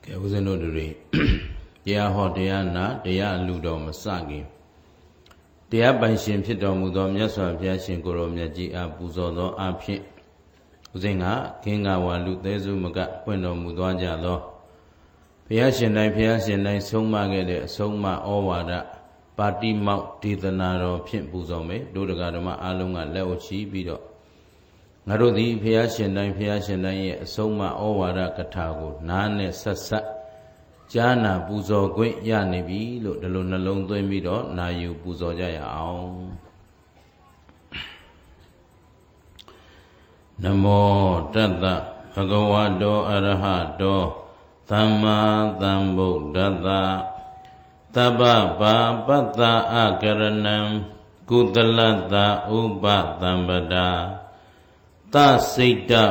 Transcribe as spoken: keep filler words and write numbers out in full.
ကဲဦးဇင်းတို့တွေတရားဟောတရားနာတရားလူတော်မစခင်တရားပိုင်ရှင်ဖြစ်တော်မူသောမြတ်စွာဘုရားရှင်ကိုရောမြတ်ကြီးအားပူဇော်သောအဖြစ်ဦးဇင်းကခင်းကဝါလူသေးစုမကပွင့်တော်မူသွားကြသောဘုရားရှင်တိုင်းဘုရားရှင်တိုင်းဆုံးမခဲ့တဲ့အဆုံးအမဩဝါဒပါတိမောက်ဒေသနာတော်ဖြင့်ပူဇော်မယ်တို့တရားဓမ္မအားလုံးကလက်ဝချီပြီးတော့ငါတို့သည်ဘုရားရှင်တိုင်းဘုရားရှင်တိုင်းရဲ့အဆုံးအမဩဝါဒကထာကိုနားနဲ့ဆက်ဆက်ကြားနာပူဇော်ခွင့်ရနေပြီလို့ဒီလိုနှလုံးသွင်းပြီးတော့နာယူပူဇော်ကြရအောင်နမောတတ္တဘဂဝတောအရဟတောသမ္မာသမ္ဗုဒ္ဓတ္တသဗ္ဗပါပတ္တအကရဏံကုသလတ္တဥပသမ္ပဒါသစိတ်တ